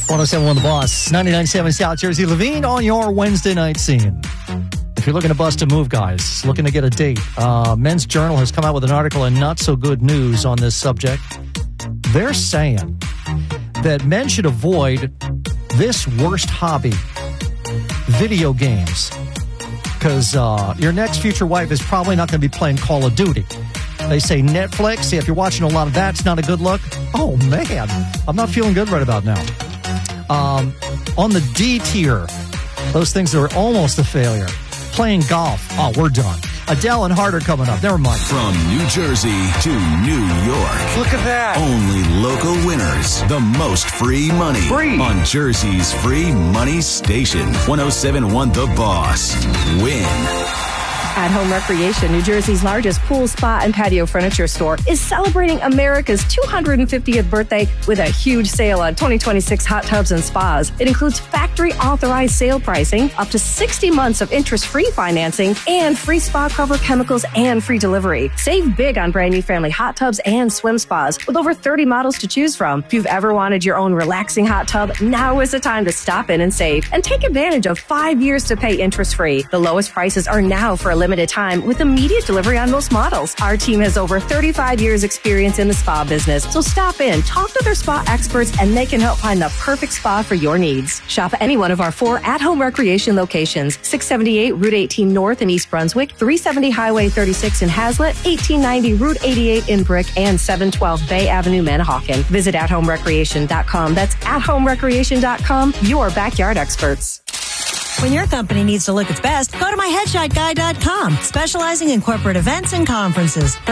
107.1 The Boss, 99.7 South Jersey. Levine on your Wednesday night scene. If you're looking to bust a move, guys, looking to get a date, Men's Journal has come out with an article and not so good news on this subject. They're saying that men should avoid this worst hobby, video games, because your next future wife is probably not going to be playing Call of Duty. They say Netflix, if you're watching a lot of that, it's not a good look. Oh, man, I'm not feeling good right about now. On the D tier, those things that are almost a failure. Playing golf. Oh, we're done. Adele and Hart are coming up. Never mind. From New Jersey to New York. Look at that. Only local winners. The most free money. Free. On Jersey's free money station. 107.1 The Boss. Win. At Home Recreation, New Jersey's largest pool, spa, and patio furniture store, is celebrating America's 250th birthday with a huge sale on 2026 hot tubs and spas. It includes factory-authorized sale pricing, up to 60 months of interest-free financing, and free spa cover, chemicals, and free delivery. Save big on brand new family hot tubs and swim spas with over 30 models to choose from. If you've ever wanted your own relaxing hot tub, now is the time to stop in and save and take advantage of 5 years to pay interest-free. The lowest prices are now for a limited time with immediate delivery on most models. Our team has over 35 years experience in the spa business, so stop in, talk to their spa experts, and they can help find the perfect spa for your needs. Shop at any one of our 4 at-home recreation locations: 678 Route 18 North in East Brunswick, 370 Highway 36 in Hazlet, 1890 Route 88 in Brick, and 712 Bay Avenue, Manahawkin. Visit athomerecreation.com. That's athomerecreation.com, your backyard experts. When your company needs to look its best, go to myheadshotguy.com, specializing in corporate events and conferences.